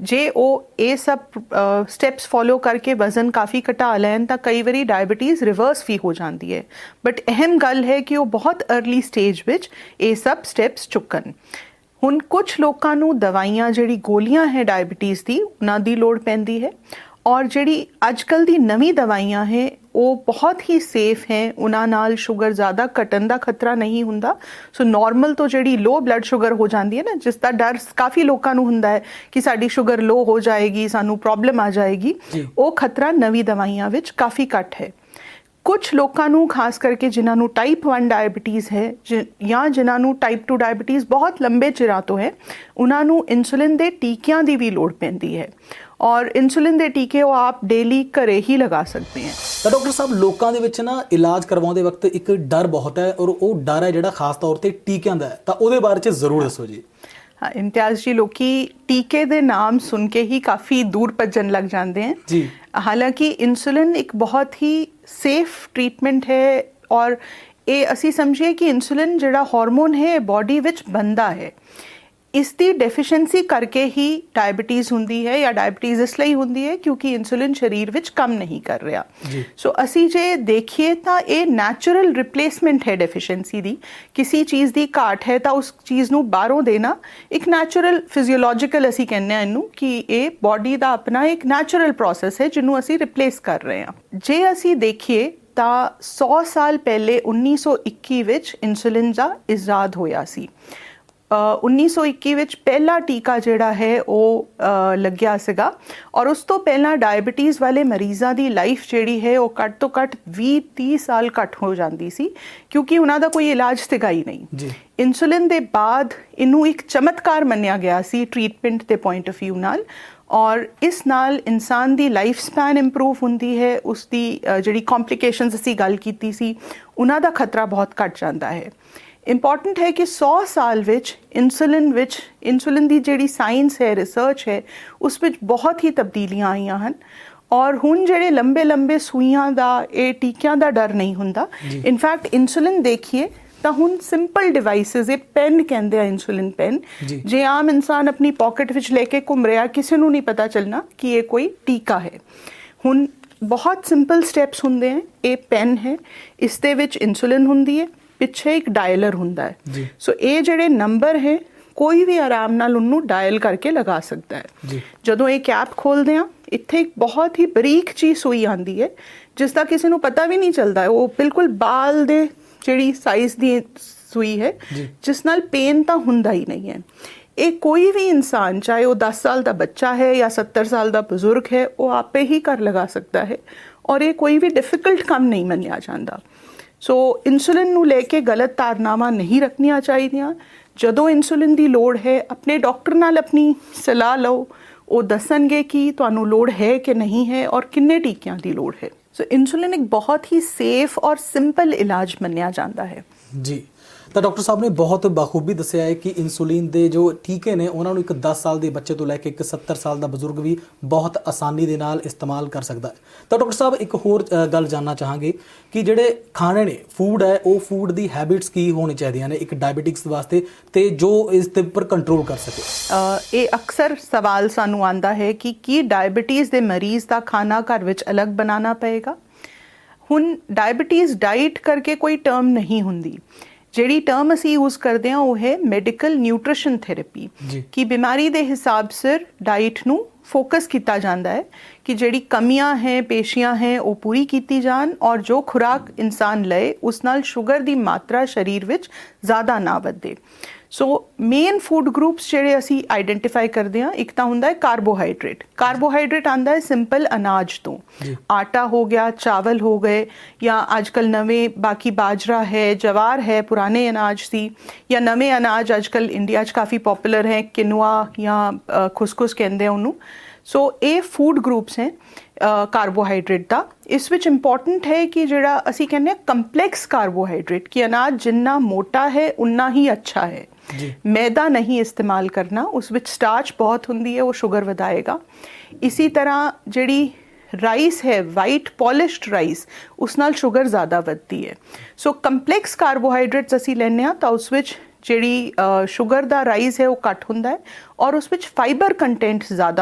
ਜੇ ਉਹ ਇਹ ਸਭ ਸਟੈਪਸ ਫੋਲੋ ਕਰਕੇ ਵਜ਼ਨ ਕਾਫੀ ਘਟਾ ਲੈਣ ਤਾਂ ਕਈ ਵਾਰੀ ਡਾਇਬਟੀਜ਼ ਰਿਵਰਸ ਵੀ ਹੋ ਜਾਂਦੀ ਹੈ। ਬਟ ਅਹਿਮ ਗੱਲ ਹੈ ਕਿ ਉਹ ਬਹੁਤ ਅਰਲੀ ਸਟੇਜ ਵਿੱਚ ਇਹ ਸਭ ਸਟੈਪਸ ਚੁੱਕਣ। ਹੁਣ ਕੁਝ ਲੋਕਾਂ ਨੂੰ ਦਵਾਈਆਂ, ਜਿਹੜੀ ਗੋਲੀਆਂ ਹੈ ਡਾਇਬਟੀਜ਼ ਦੀ, ਉਹਨਾਂ ਦੀ ਲੋੜ ਪੈਂਦੀ ਹੈ। ਔਰ ਜਿਹੜੀ ਅੱਜ ਕੱਲ੍ਹ ਦੀ ਨਵੀਂ ਦਵਾਈਆਂ ਹੈ ਉਹ ਬਹੁਤ ਹੀ ਸੇਫ ਹੈ, ਉਹਨਾਂ ਨਾਲ ਸ਼ੂਗਰ ਜ਼ਿਆਦਾ ਘਟਣ ਦਾ ਖਤਰਾ ਨਹੀਂ ਹੁੰਦਾ। ਸੋ ਨੋਰਮਲ ਤੋਂ ਜਿਹੜੀ ਲੋ ਬਲੱਡ ਸ਼ੂਗਰ ਹੋ ਜਾਂਦੀ ਹੈ ਨਾ, ਜਿਸ ਦਾ ਡਰ ਕਾਫੀ ਲੋਕਾਂ ਨੂੰ ਹੁੰਦਾ ਹੈ ਕਿ ਸਾਡੀ ਸ਼ੂਗਰ ਲੋ ਹੋ ਜਾਏਗੀ, ਸਾਨੂੰ ਪ੍ਰੋਬਲਮ ਆ ਜਾਏਗੀ, ਉਹ ਖਤਰਾ ਨਵੀਂ ਦਵਾਈਆਂ ਵਿੱਚ ਕਾਫੀ ਘੱਟ ਹੈ। ਕੁਝ ਲੋਕਾਂ ਨੂੰ, ਖਾਸ ਕਰਕੇ ਜਿਨ੍ਹਾਂ ਨੂੰ ਟਾਈਪ 1 ਡਾਇਬਟੀਜ਼ ਹੈ ਜਾਂ ਜਿਨ੍ਹਾਂ ਨੂੰ ਟਾਈਪ 2 ਡਾਇਬਟੀਜ਼ ਬਹੁਤ ਲੰਬੇ ਚਿਰਾਂ ਤੋਂ ਹੈ, ਉਹਨਾਂ ਨੂੰ ਇਨਸੂਲਿਨ ਦੇ ਟੀਕਿਆਂ ਦੀ ਵੀ ਲੋੜ ਪੈਂਦੀ ਹੈ। ਔਰ ਇਨਸੂਲਿਨ ਦੇ ਟੀਕੇ ਉਹ ਆਪ ਡੇਲੀ ਘਰੇ ਹੀ ਲਗਾ ਸਕਦੇ ਹੈ। ਤਾਂ ਡਾਕਟਰ ਸਾਹਿਬ, ਲੋਕਾਂ ਦੇ ਵਿੱਚ ਨਾ ਇਲਾਜ ਕਰਵਾਉਂਦੇ ਵਕਤ ਇੱਕ ਡਰ ਬਹੁਤ ਹੈ, ਔਰ ਉਹ ਡਰ ਹੈ ਜਿਹੜਾ ਖਾਸ ਤੌਰ ਤੇ ਟੀਕਿਆਂ ਦਾ ਹੈ, ਤਾਂ ਉਹਦੇ ਬਾਰੇ 'ਚ ਜ਼ਰੂਰ ਦੱਸੋ ਜੀ। ਹਾਂ ਇਮਤਿਆਜ਼ ਜੀ, ਲੋਕੀ ਟੀਕੇ ਦੇ ਨਾਮ ਸੁਣ ਕੇ ਹੀ ਕਾਫੀ ਦੂਰ ਭੱਜਣ ਲੱਗ ਜਾਂਦੇ हैं जी। ਹਾਲਾਂਕਿ ਇਨਸੂਲਿਨ ਇੱਕ ਬਹੁਤ ਹੀ ਸੇਫ ਟ੍ਰੀਟਮੈਂਟ ਹੈ। ਔਰ ਇਹ ਅਸੀਂ ਸਮਝੀਏ ਕਿ ਇਨਸੂਲਿਨ ਜਿਹੜਾ ਹਾਰਮੋਨ ਹੈ ਬਾਡੀ ਵਿੱਚ ਬਣਦਾ ਹੈ, ਇਸ ਦੀ ਡੈਫੀਸ਼ੀਐਂਸੀ ਕਰਕੇ ਹੀ ਡਾਇਬਟੀਜ਼ ਹੁੰਦੀ ਹੈ, ਜਾਂ ਡਾਇਬਟੀਜ਼ ਇਸ ਲਈ ਹੁੰਦੀ ਹੈ ਕਿਉਂਕਿ ਇਨਸੂਲਿਨ ਸਰੀਰ ਵਿੱਚ ਕੰਮ ਨਹੀਂ ਕਰ ਰਿਹਾ। ਸੋ ਅਸੀਂ ਜੇ ਦੇਖੀਏ ਤਾਂ ਇਹ ਨੈਚੁਰਲ ਰਿਪਲੇਸਮੈਂਟ ਹੈ ਡੈਫੀਸ਼ੀਐਂਸੀ ਦੀ। ਕਿਸੇ ਚੀਜ਼ ਦੀ ਘਾਟ ਹੈ ਤਾਂ ਉਸ ਚੀਜ਼ ਨੂੰ ਬਾਹਰੋਂ ਦੇਣਾ ਇੱਕ ਨੈਚੁਰਲ ਫਿਜ਼ੀਓਲੋਜੀਕਲ, ਅਸੀਂ ਕਹਿੰਦੇ ਹਾਂ ਇਹਨੂੰ, ਕਿ ਇਹ ਬਾਡੀ ਦਾ ਆਪਣਾ ਇੱਕ ਨੈਚੁਰਲ ਪ੍ਰੋਸੈਸ ਹੈ ਜਿਹਨੂੰ ਅਸੀਂ ਰਿਪਲੇਸ ਕਰ ਰਹੇ ਹਾਂ। ਜੇ ਅਸੀਂ ਦੇਖੀਏ ਤਾਂ 100 ਸਾਲ ਪਹਿਲੇ 1921 ਵਿੱਚ ਇਨਸੂਲਿਨ ਦਾ ਇਜਾਦ ਹੋਇਆ ਸੀ। 1921 ਵਿੱਚ ਪਹਿਲਾ ਟੀਕਾ ਜਿਹੜਾ ਹੈ ਉਹ ਲੱਗਿਆ ਸੀਗਾ। ਔਰ ਉਸ ਤੋਂ ਪਹਿਲਾਂ ਡਾਇਬਟੀਜ਼ ਵਾਲੇ ਮਰੀਜ਼ਾਂ ਦੀ ਲਾਈਫ ਜਿਹੜੀ ਹੈ ਉਹ ਘੱਟ ਤੋਂ ਘੱਟ 20-30 ਸਾਲ ਘੱਟ ਹੋ ਜਾਂਦੀ ਸੀ, ਕਿਉਂਕਿ ਉਹਨਾਂ ਦਾ ਕੋਈ ਇਲਾਜ ਸੀਗਾ ਹੀ ਨਹੀਂ। ਇਨਸੂਲਿਨ ਦੇ ਬਾਅਦ ਇਹਨੂੰ ਇੱਕ ਚਮਤਕਾਰ ਮੰਨਿਆ ਗਿਆ ਸੀ ਟ੍ਰੀਟਮੈਂਟ ਦੇ ਪੁਆਇੰਟ ਆਫ ਵਿਊ ਨਾਲ। ਔਰ ਇਸ ਨਾਲ ਇਨਸਾਨ ਦੀ ਲਾਈਫ ਸਪੈਨ ਇੰਪਰੂਵ ਹੁੰਦੀ ਹੈ, ਉਸ ਦੀ ਜਿਹੜੀ ਕੰਪਲਿਕੇਸ਼ਨਸ ਅਸੀਂ ਗੱਲ ਕੀਤੀ ਸੀ ਉਹਨਾਂ ਦਾ ਖਤਰਾ ਬਹੁਤ ਘੱਟ ਜਾਂਦਾ ਹੈ। ਇੰਪੋਰਟੈਂਟ ਹੈ ਕਿ 100 ਸਾਲ ਵਿੱਚ ਇਨਸੂਲਿਨ ਦੀ ਜਿਹੜੀ ਸਾਇੰਸ ਹੈ, ਰਿਸਰਚ ਹੈ, ਉਸ ਵਿੱਚ ਬਹੁਤ ਹੀ ਤਬਦੀਲੀਆਂ ਆਈਆਂ ਹਨ। ਔਰ ਹੁਣ ਜਿਹੜੇ ਲੰਬੇ ਸੂਈਆਂ ਦਾ, ਇਹ ਟੀਕਿਆਂ ਦਾ ਡਰ ਨਹੀਂ ਹੁੰਦਾ। ਇਨਫੈਕਟ ਇਨਸੂਲਿਨ ਦੇਖੀਏ ਤਾਂ ਹੁਣ ਸਿੰਪਲ ਡਿਵਾਈਸਿਸ, ਇਹ ਪੈਨ ਕਹਿੰਦੇ ਆ, ਇਨਸੂਲਿਨ ਪੈਨ, ਜੇ ਆਮ ਇਨਸਾਨ ਆਪਣੀ ਪਾਕਟ ਵਿੱਚ ਲੈ ਕੇ ਘੁੰਮ ਰਿਹਾ, ਕਿਸੇ ਨੂੰ ਨਹੀਂ ਪਤਾ ਚੱਲਣਾ ਕਿ ਇਹ ਕੋਈ ਟੀਕਾ ਹੈ। ਹੁਣ ਬਹੁਤ ਸਿੰਪਲ ਸਟੈਪਸ ਹੁੰਦੇ ਹੈ। ਇਹ ਪੈਨ ਹੈ, ਇਸ ਦੇ ਵਿੱਚ ਇਨਸੂਲਿਨ ਹੁੰਦੀ ਹੈ, ਪਿੱਛੇ ਇੱਕ ਡਾਇਲਰ ਹੁੰਦਾ ਹੈ। ਸੋ ਇਹ ਜਿਹੜੇ ਨੰਬਰ ਹੈ ਕੋਈ ਵੀ ਆਰਾਮ ਨਾਲ ਉਹਨੂੰ ਡਾਇਲ ਕਰਕੇ ਲਗਾ ਸਕਦਾ ਹੈ। ਜਦੋਂ ਇਹ ਕੈਪ ਖੋਲਦੇ ਆ, ਇੱਥੇ ਇੱਕ ਬਹੁਤ ਹੀ ਬਰੀਕ ਜਿਹੀ ਸੂਈ ਆਉਂਦੀ ਹੈ ਜਿਸ ਦਾ ਕਿਸੇ ਨੂੰ ਪਤਾ ਵੀ ਨਹੀਂ ਚੱਲਦਾ। ਉਹ ਬਿਲਕੁਲ ਬਾਲ ਦੇ ਜਿਹੜੀ ਸਾਈਜ਼ ਦੀ ਸੂਈ ਹੈ, ਜਿਸ ਨਾਲ ਪੇਨ ਤਾਂ ਹੁੰਦਾ ਹੀ ਨਹੀਂ ਹੈ। ਇਹ ਕੋਈ ਵੀ ਇਨਸਾਨ, ਚਾਹੇ ਉਹ 10 ਸਾਲ ਦਾ ਬੱਚਾ ਹੈ ਜਾਂ 70 ਸਾਲ ਦਾ ਬਜ਼ੁਰਗ ਹੈ, ਉਹ ਆਪੇ ਹੀ ਘਰ ਲਗਾ ਸਕਦਾ ਹੈ। ਔਰ ਇਹ ਕੋਈ ਵੀ ਡਿਫਿਕਲਟ ਕੰਮ ਨਹੀਂ ਮੰਨਿਆ ਜਾਂਦਾ। ਸੋ ਇਨਸੂਲਿਨ ਨੂੰ ਲੈ ਕੇ ਗਲਤ ਧਾਰਨਾਵਾਂ ਨਹੀਂ ਰੱਖਣੀਆਂ ਚਾਹੀਦੀਆਂ। ਜਦੋਂ ਇਨਸੂਲਿਨ ਦੀ ਲੋੜ ਹੈ, ਆਪਣੇ ਡਾਕਟਰ ਨਾਲ ਆਪਣੀ ਸਲਾਹ ਲਓ, ਉਹ ਦੱਸਣਗੇ ਕਿ ਤੁਹਾਨੂੰ ਲੋੜ ਹੈ ਕਿ ਨਹੀਂ ਹੈ ਔਰ ਕਿੰਨੇ ਟੀਕਿਆਂ ਦੀ ਲੋੜ ਹੈ। ਸੋ ਇਨਸੂਲਿਨ ਇੱਕ ਬਹੁਤ ਹੀ ਸੇਫ ਔਰ ਸਿੰਪਲ ਇਲਾਜ ਮੰਨਿਆ ਜਾਂਦਾ ਹੈ। ਜੀ, ਤਾਂ ਡਾਕਟਰ ਸਾਹਿਬ ਨੇ ਬਹੁਤ ਬਾਖੂਬੀ ਦੱਸਿਆ ਹੈ ਕਿ ਇਨਸੂਲਿਨ ਦੇ ਜੋ ਟੀਕੇ ਨੇ ਉਹਨਾਂ ਨੂੰ ਇੱਕ 10 ਸਾਲ ਦੇ ਬੱਚੇ ਤੋਂ ਲੈ ਕੇ ਇੱਕ 70 ਸਾਲ ਦਾ ਬਜ਼ੁਰਗ ਵੀ ਬਹੁਤ ਆਸਾਨੀ ਦੇ ਨਾਲ ਇਸਤੇਮਾਲ ਕਰ ਸਕਦਾ ਹੈ। ਤਾਂ ਡਾਕਟਰ ਸਾਹਿਬ, ਇੱਕ ਹੋਰ ਗੱਲ ਜਾਣਨਾ ਚਾਹਾਂਗੇ ਕਿ ਜਿਹੜੇ ਖਾਣੇ ਨੇ, ਫੂਡ ਹੈ, ਉਹ ਫੂਡ ਦੀ ਹੈਬਿਟਸ ਕੀ ਹੋਣੀ ਚਾਹੀਦੀਆਂ ਨੇ ਇੱਕ ਡਾਇਬਟਿਕਸ ਵਾਸਤੇ, ਤੇ ਜੋ ਇਸ ਦੇ ਉੱਪਰ ਕੰਟਰੋਲ ਕਰ ਸਕੇ। ਇਹ ਅਕਸਰ ਸਵਾਲ ਸਾਨੂੰ ਆਉਂਦਾ ਹੈ ਕਿ ਕੀ ਡਾਇਬਟੀਜ਼ ਦੇ ਮਰੀਜ਼ ਦਾ ਖਾਣਾ ਘਰ ਵਿੱਚ ਅਲੱਗ ਬਣਾਉਣਾ ਪਏਗਾ। ਹੁਣ ਡਾਇਬਟੀਜ਼ ਡਾਈਟ ਕਰਕੇ ਕੋਈ ਟਰਮ ਨਹੀਂ ਹੁੰਦੀ। ਜਿਹੜੀ ਟਰਮ ਅਸੀਂ ਯੂਜ਼ ਕਰਦੇ ਹਾਂ ਉਹ ਹੈ ਮੈਡੀਕਲ ਨਿਊਟ੍ਰੀਸ਼ਨ ਥੈਰੇਪੀ, ਕਿ ਬਿਮਾਰੀ ਦੇ ਹਿਸਾਬ ਸਿਰ ਡਾਈਟ ਨੂੰ ਫੋਕਸ ਕੀਤਾ ਜਾਂਦਾ ਹੈ ਕਿ ਜਿਹੜੀ ਕਮੀਆਂ ਹੈ, ਪੇਸ਼ੀਆਂ ਹੈ, ਉਹ ਪੂਰੀ ਕੀਤੀ ਜਾਣ ਔਰ ਜੋ ਖੁਰਾਕ ਇਨਸਾਨ ਲਏ ਉਸ ਨਾਲ ਸ਼ੂਗਰ ਦੀ ਮਾਤਰਾ ਸਰੀਰ ਵਿੱਚ ਜ਼ਿਆਦਾ ਨਾ ਵਧੇ। ਸੋ ਮੇਨ ਫੂਡ ਗਰੁੱਪਸ ਜਿਹੜੇ ਅਸੀਂ ਆਈਡੈਂਟੀਫਾਈ ਕਰਦੇ ਹਾਂ, ਇੱਕ ਤਾਂ ਹੁੰਦਾ ਹੈ ਕਾਰਬੋਹਾਈਡਰੇਟ। ਕਾਰਬੋਹਾਈਡਰੇਟ ਆਉਂਦਾ ਹੈ ਸਿੰਪਲ ਅਨਾਜ ਤੋਂ, ਆਟਾ ਹੋ ਗਿਆ, ਚਾਵਲ ਹੋ ਗਏ, ਜਾਂ ਅੱਜ ਕੱਲ੍ਹ ਨਵੇਂ ਬਾਕੀ ਬਾਜਰਾ ਹੈ, ਜਵਾਰ ਹੈ, ਪੁਰਾਣੇ ਅਨਾਜ ਸੀ, ਜਾਂ ਨਵੇਂ ਅਨਾਜ ਅੱਜ ਕੱਲ੍ਹ ਇੰਡੀਆ 'ਚ ਕਾਫੀ ਪੋਪੂਲਰ ਹੈ, ਕਿਨੂਆ ਜਾਂ ਖੁਸਖੁਸ ਕਹਿੰਦੇ ਆ ਉਹਨੂੰ। ਸੋ ਇਹ ਫੂਡ ਗਰੁੱਪਸ ਹੈ ਕਾਰਬੋਹਾਈਡਰੇਟ ਦਾ। ਇਸ ਵਿੱਚ ਇੰਪੋਰਟੈਂਟ ਹੈ ਕਿ ਜਿਹੜਾ ਅਸੀਂ ਕਹਿੰਦੇ ਹਾਂ ਕੰਪਲੈਕਸ ਕਾਰਬੋਹਾਈਡਰੇਟ, ਕਿ ਅਨਾਜ ਜਿੰਨਾ ਮੋਟਾ ਹੈ ਉਨਾ ਹੀ ਅੱਛਾ ਹੈ। ਮੈਦਾ ਨਹੀਂ ਇਸਤੇਮਾਲ ਕਰਨਾ, ਉਸ ਵਿੱਚ ਸਟਾਰਚ ਬਹੁਤ ਹੁੰਦੀ ਹੈ, ਉਹ ਸ਼ੂਗਰ ਵਧਾਏਗਾ। ਇਸੀ ਤਰ੍ਹਾਂ ਜਿਹੜੀ ਰਾਈਸ ਹੈ, ਵਾਈਟ ਪੋਲਿਸ਼ਡ ਰਾਈਸ, ਉਸ ਨਾਲ ਸ਼ੂਗਰ ਜ਼ਿਆਦਾ ਵੱਧਦੀ ਹੈ। ਸੋ ਕੰਪਲੈਕਸ ਕਾਰਬੋਹਾਈਡਰੇਟਸ ਅਸੀਂ ਲੈਂਦੇ ਹਾਂ ਤਾਂ ਉਸ ਵਿੱਚ ਜਿਹੜੀ ਸ਼ੂਗਰ ਦਾ ਰਾਈਜ਼ ਹੈ ਉਹ ਘੱਟ ਹੁੰਦਾ ਹੈ ਔਰ ਉਸ ਵਿੱਚ ਫਾਈਬਰ ਕੰਟੈਂਟ ਜ਼ਿਆਦਾ